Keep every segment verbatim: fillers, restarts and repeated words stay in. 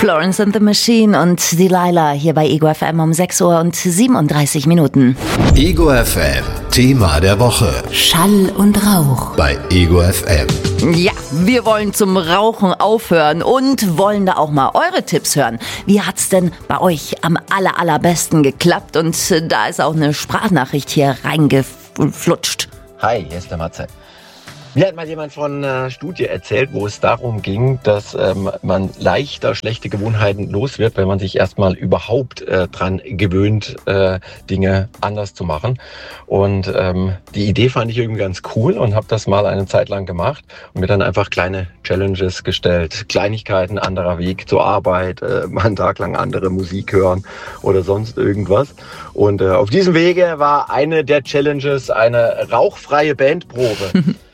Florence and the Machine und Delilah hier bei Ego F M um sechs Uhr und siebenunddreißig Minuten. Ego F M, Thema der Woche. Schall und Rauch. Bei Ego F M. Ja, wir wollen zum Rauchen aufhören und wollen da auch mal eure Tipps hören. Wie hat's denn bei euch am aller, allerbesten geklappt? Und da ist auch eine Sprachnachricht hier reingeflutscht. Hi, hier ist der Matze. Mir hat mal jemand von einer Studie erzählt, wo es darum ging, dass ähm, man leichter schlechte Gewohnheiten los wird, wenn man sich erstmal überhaupt äh, dran gewöhnt, äh, Dinge anders zu machen. Und ähm, die Idee fand ich irgendwie ganz cool und habe das mal eine Zeit lang gemacht und mir dann einfach kleine Challenges gestellt. Kleinigkeiten, anderer Weg zur Arbeit, äh, mal einen Tag lang andere Musik hören oder sonst irgendwas. Und äh, auf diesem Wege war eine der Challenges eine rauchfreie Bandprobe.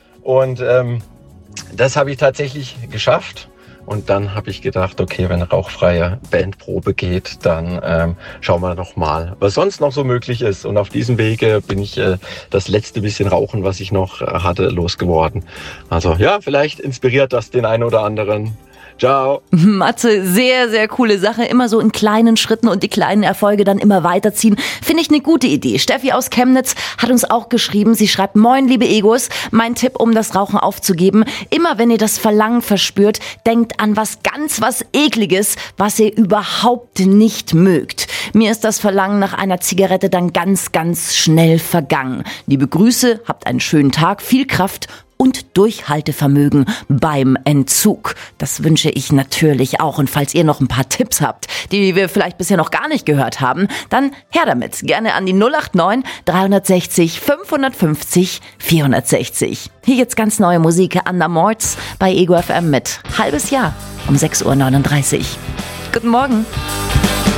Und ähm, das habe ich tatsächlich geschafft. Und dann habe ich gedacht, okay, wenn eine rauchfreie Bandprobe geht, dann ähm, schauen wir noch mal, was sonst noch so möglich ist. Und auf diesem Wege bin ich äh, das letzte bisschen Rauchen, was ich noch äh, hatte, losgeworden. Also ja, vielleicht inspiriert das den einen oder anderen. Ciao. Matze, sehr, sehr coole Sache. Immer so in kleinen Schritten und die kleinen Erfolge dann immer weiterziehen. Finde ich eine gute Idee. Steffi aus Chemnitz hat uns auch geschrieben. Sie schreibt: Moin, liebe Egos. Mein Tipp, um das Rauchen aufzugeben: Immer wenn ihr das Verlangen verspürt, denkt an was ganz was Ekliges, was ihr überhaupt nicht mögt. Mir ist das Verlangen nach einer Zigarette dann ganz, ganz schnell vergangen. Liebe Grüße, habt einen schönen Tag, viel Kraft und Durchhaltevermögen beim Entzug. Das wünsche ich natürlich auch. Und falls ihr noch ein paar Tipps habt, die wir vielleicht bisher noch gar nicht gehört haben, dann her damit. Gerne an die null acht neun, dreihundertsechzig, fünfhundertfünfzig, vierhundertsechzig. Hier jetzt ganz neue Musik. Anna Mords bei Ego F M mit Halbes Jahr um sechs Uhr neununddreißig. Guten Morgen.